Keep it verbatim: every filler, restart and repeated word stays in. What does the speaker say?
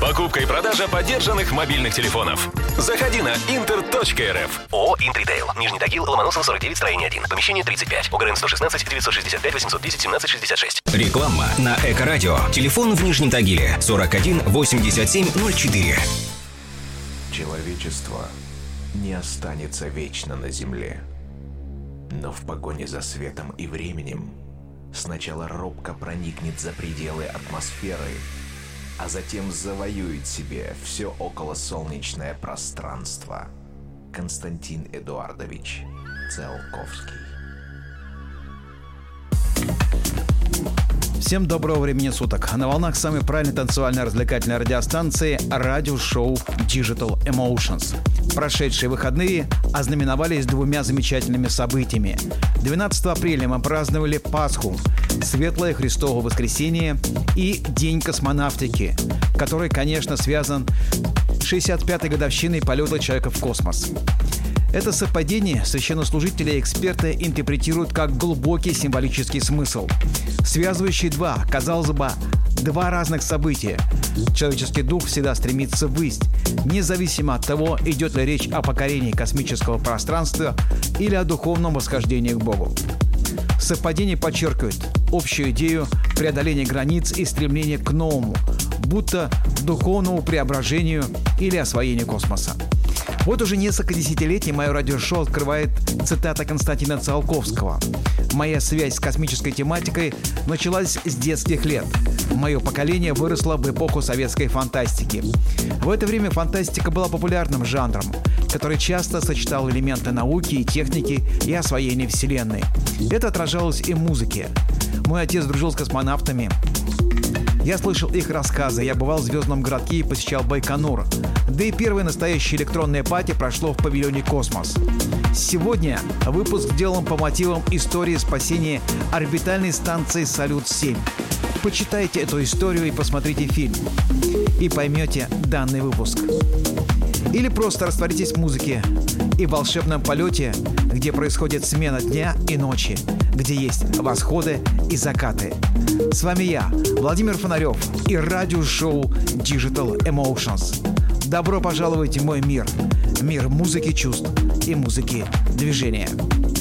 Покупка и продажа подержанных мобильных телефонов. Заходи на интер точка эр эф. ООО «Интритейл». Нижний Тагил, Ломоносов, сорок девять, строение один. Помещение тридцать пять. ОГРН сто шестнадцать девятьсот шестьдесят пять восемьсот десять семнадцать шестьдесят шесть. Реклама на Эко-радио. Телефон в Нижнем Тагиле сорок один восемьдесят семь ноль четыре. Человечество не останется вечно на Земле. Но в погоне за светом и временем сначала робко проникнет за пределы атмосферы, а затем завоюет себе все околосолнечное пространство. Константин Эдуардович Циолковский. Всем доброго времени суток. На волнах самой правильной танцевально-развлекательной радиостанции радиошоу Digital Emotions. Прошедшие выходные ознаменовались двумя замечательными событиями. двенадцатого апреля мы праздновали Пасху, Светлое Христово воскресенье и День космонавтики, который, конечно, связан с шестьдесят пятой годовщиной полета человека в космос. Это совпадение священнослужители и эксперты интерпретируют как глубокий символический смысл, связывающий два, казалось бы, два разных события. Человеческий дух всегда стремится ввысь, независимо от того, идет ли речь о покорении космического пространства или о духовном восхождении к Богу. Совпадение подчеркивает общую идею преодоления границ и стремления к новому, будто духовному преображению или освоению космоса. Вот уже несколько десятилетий мое радиошоу открывает цитата Константина Циолковского. «Моя связь с космической тематикой началась с детских лет. Мое поколение выросло в эпоху советской фантастики. В это время фантастика была популярным жанром, который часто сочетал элементы науки и техники и освоения Вселенной. Это отражалось и в музыке. Мой отец дружил с космонавтами. Я слышал их рассказы, я бывал в звездном городке и посещал Байконур. Да и первое настоящее электронное пати прошло в павильоне «Космос». Сегодня выпуск сделан по мотивам истории спасения орбитальной станции «Салют-семь». Почитайте эту историю и посмотрите фильм. И поймете данный выпуск. Или просто растворитесь в музыке и в волшебном полете, где происходит смена дня и ночи, где есть восходы и закаты. С вами я, Владимир Фонарев, и радиошоу Digital Emotions. Добро пожаловать в мой мир. Мир музыки чувств и музыки движения.